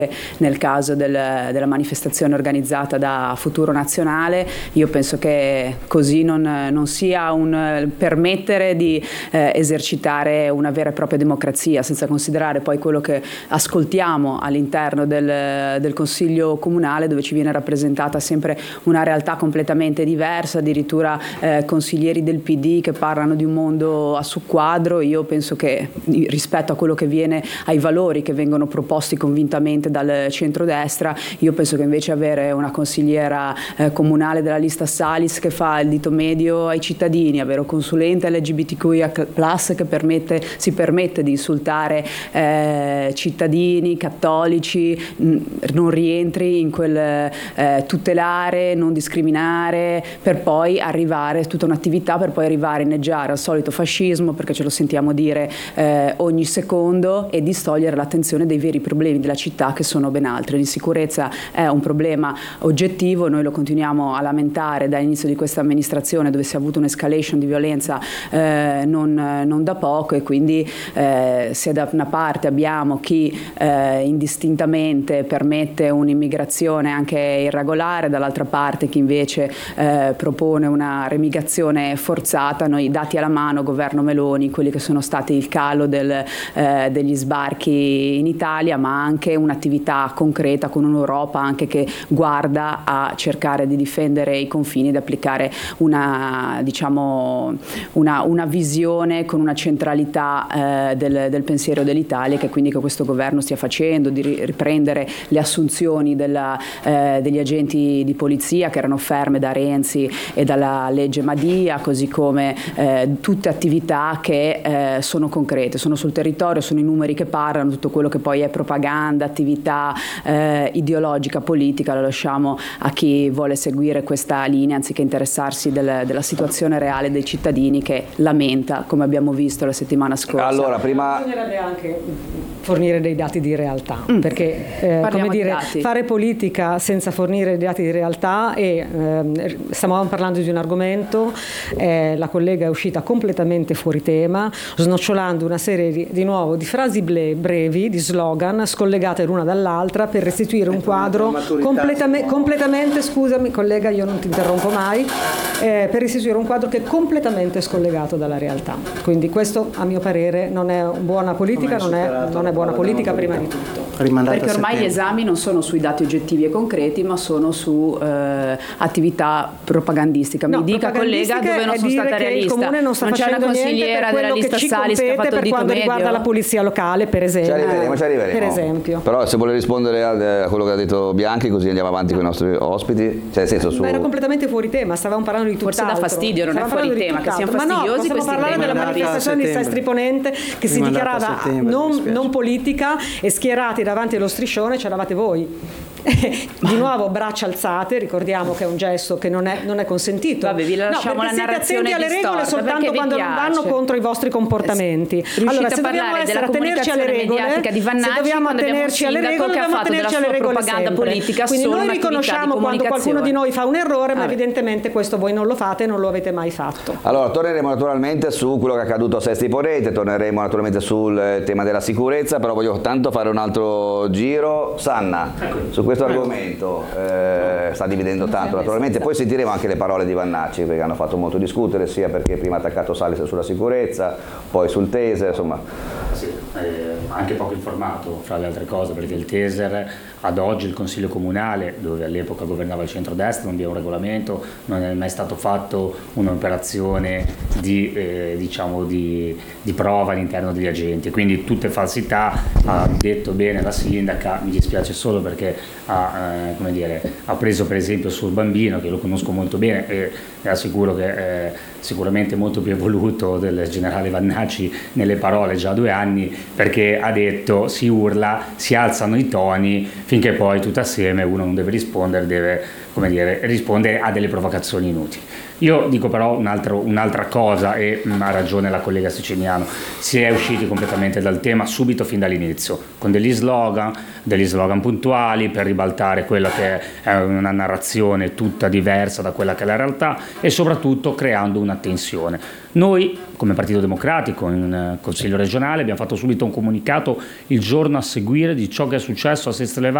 nel caso della manifestazione organizzata da Futuro Nazionale. Io penso che così non sia un permettere di esercitare una vera e propria democrazia, senza considerare poi quello che ascoltiamo all'interno del Consiglio Comunale, dove ci viene rappresentata sempre una realtà completamente diversa, addirittura consiglieri del PD che parlano di un mondo a soqquadro. Io penso che rispetto a quello che viene, ai valori che vengono proposti convintamente dal centrodestra, io penso che invece avere una consigliera comunale della lista Salis che fa il dito medio ai cittadini, avere un consulente LGBTQIA+ che si permette di insultare cittadini cattolici, non rientri in quel tutelare, non discriminare, per poi arrivare, tutta un'attività per poi arrivare a inneggiare al solito fascismo, perché ce lo sentiamo dire ogni secondo, e distogliere l'attenzione dei veri problemi della città, che sono ben altre. L'insicurezza è un problema oggettivo, noi lo continuiamo a lamentare dall'inizio di questa amministrazione, dove si è avuto un'escalation di violenza non da poco, e quindi se da una parte abbiamo chi indistintamente permette un'immigrazione anche irregolare, dall'altra parte chi invece propone una remigrazione forzata, noi dati alla mano, governo Meloni, quelli che sono stati il calo degli sbarchi in Italia, ma anche un'attività concreta con un'Europa anche che guarda a cercare di difendere i confini ed applicare una visione con una centralità del pensiero dell'Italia, che quindi che questo governo stia facendo, di riprendere le assunzioni degli agenti di polizia che erano ferme da Renzi e dalla legge Madia, così come tutte attività che sono concrete, sono sul territorio, sono i numeri che parlano, tutto quello che poi è propaganda, attività ideologica, politica, lo lasciamo a chi vuole seguire questa linea anziché interessarsi della situazione reale dei cittadini, che lamenta, come abbiamo visto la settimana scorsa. Allora, prima bisognerebbe anche fornire dei dati di realtà, perché come dire, fare politica senza fornire dei dati di realtà, e stavamo parlando di un argomento, la collega è uscita completamente fuori tema, snocciolando una serie di nuovo di frasi brevi, di slogan scollegate l'una dall'altra, per restituire un quadro completamente, scusami collega, io non ti interrompo mai, per restituire un quadro che è completamente scollegato dalla realtà. Quindi questo, a mio parere, non è buona politica, non è buona politica prima di tutto. Perché ormai gli esami non sono sui dati oggettivi e concreti, ma sono su attività propagandistica. Mi dica, collega, dove non sono stata realista. Non c'è una consigliera della lista Salis che ha fatto il dito medio. Per quanto riguarda la polizia locale, per esempio. Ci arriveremo. Per esempio. Però se vuole rispondere a quello che ha detto Bianchi, così andiamo avanti con i nostri ospiti. Cioè, nel senso, Ma era completamente fuori tema, stavamo parlando di tutt'altro. Forse dà fastidio, non è fuori tema, che siamo fastidiosi. Ma no, possiamo parlare della manifestazione di Sestri Ponente che si dichiarava non politica, e schierati davanti allo striscione c'eravate voi. Di nuovo braccia alzate, ricordiamo che è un gesto che non è consentito. Vabbè, vi lasciamo la narrazione siete attenti alle regole soltanto quando non vanno contro i vostri comportamenti. Allora, se dobbiamo attenerci alle regole, dobbiamo attenerci alle regole sempre. Quindi noi riconosciamo quando qualcuno di noi fa un errore, ma evidentemente questo voi non lo fate e non lo avete mai fatto. Allora, torneremo naturalmente su quello che è accaduto a Sestri Ponente, torneremo naturalmente sul tema della sicurezza, però voglio tanto fare un altro giro. Sanna, su questo argomento sta dividendo tanto naturalmente, poi sentiremo anche le parole di Vannacci, perché hanno fatto molto discutere, sia perché prima ha attaccato Salis sulla sicurezza, poi sul taser, insomma. Sì, anche poco informato, fra le altre cose, perché il taser, ad oggi il Consiglio Comunale, dove all'epoca governava il centrodestra, non vi è un regolamento, non è mai stato fatto un'operazione di prova all'interno degli agenti, quindi tutte falsità. Ha detto bene la sindaca, mi dispiace solo perché ha preso per esempio sul bambino, che lo conosco molto bene e le assicuro che è sicuramente molto più evoluto del generale Vannacci nelle parole già 2 anni, perché ha detto si urla, si alzano i toni finché poi tutto assieme uno non deve rispondere, deve rispondere a delle provocazioni inutili. Io dico però un'altra cosa, e ha ragione la collega Siciliano, si è usciti completamente dal tema subito fin dall'inizio, con degli slogan puntuali per ribaltare quella che è una narrazione tutta diversa da quella che è la realtà, e soprattutto creando una tensione. Noi come Partito Democratico in Consiglio regionale abbiamo fatto subito un comunicato il giorno a seguire di ciò che è successo a Sestri Levante